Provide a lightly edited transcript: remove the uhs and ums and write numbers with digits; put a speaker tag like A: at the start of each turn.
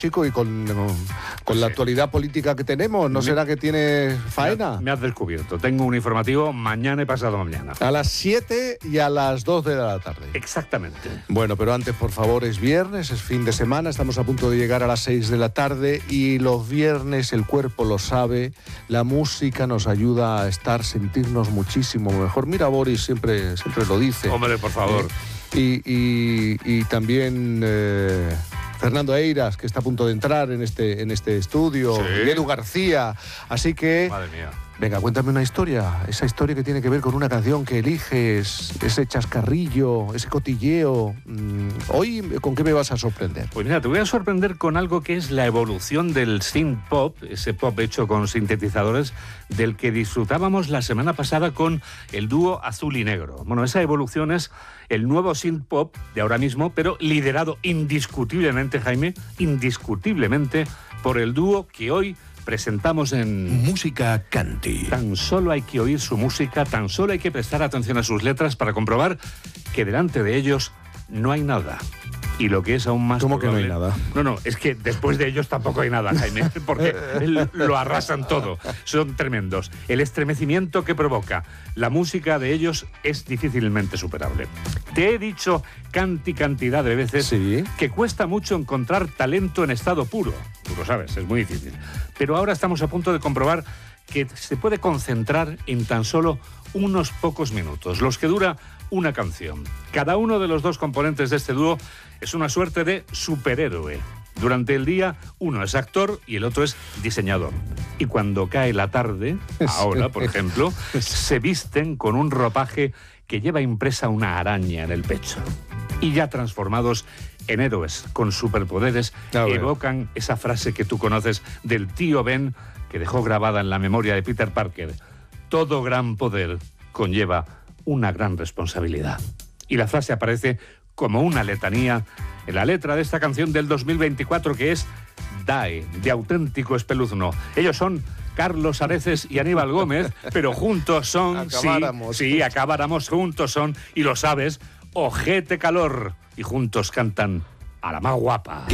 A: chico, y con la actualidad política que tenemos, ¿no será que tiene faena?
B: Me has descubierto. Tengo un informativo mañana y pasado mañana.
A: A las 7 y a las 2 de la tarde.
B: Exactamente.
A: Bueno, pero antes, por favor, es viernes, es fin de semana, estamos a punto de llegar a las 6 de la tarde y los viernes, el cuerpo lo sabe, la música nos ayuda a sentirnos muchísimo mejor. Mira, Boris siempre lo dice.
B: Hombre, por favor.
A: Y también Fernando Eiras, que está a punto de entrar en este estudio,
B: Sí.
A: y Edu García. Así que,
B: Madre mía.
A: venga, cuéntame una historia. Esa historia que tiene que ver con una canción que eliges, ese chascarrillo, ese cotilleo. Hoy, ¿con qué me vas a sorprender?
B: Pues mira, te voy a sorprender con algo que es la evolución del synth pop, ese pop hecho con sintetizadores, del que disfrutábamos la semana pasada con el dúo Azul y Negro. Bueno, esa evolución es el nuevo synth pop de ahora mismo, pero liderado indiscutiblemente, Jaime, indiscutiblemente por el dúo que hoy presentamos en
C: Música Canti.
B: Tan solo hay que oír su música, tan solo hay que prestar atención a sus letras para comprobar que delante de ellos no hay nada. Y lo que es aún más
A: ¿Cómo
B: probable,
A: que no hay nada?
B: No, es que después de ellos tampoco hay nada, Jaime, porque lo arrasan todo. Son tremendos. El estremecimiento que provoca la música de ellos es difícilmente superable. Te he dicho cantidad de veces
A: Sí.
B: que cuesta mucho encontrar talento en estado puro. Tú lo sabes, es muy difícil. Pero ahora estamos a punto de comprobar que se puede concentrar en tan solo unos pocos minutos, los que dura una canción. Cada uno de los dos componentes de este dúo es una suerte de superhéroe. Durante el día, uno es actor y el otro es diseñador. Y cuando cae la tarde, ahora, por ejemplo, se visten con un ropaje que lleva impresa una araña en el pecho. Y ya transformados en héroes con superpoderes, evocan esa frase que tú conoces del tío Ben, que dejó grabada en la memoria de Peter Parker. Todo gran poder conlleva una gran responsabilidad. Y la frase aparece como una letanía en la letra de esta canción del 2024, que es DAE, de auténtico espeluzno. Ellos son Carlos Areces y Aníbal Gómez, pero juntos son... acabáramos, juntos son, y lo sabes, Ojete Calor, y juntos cantan A la más guapa.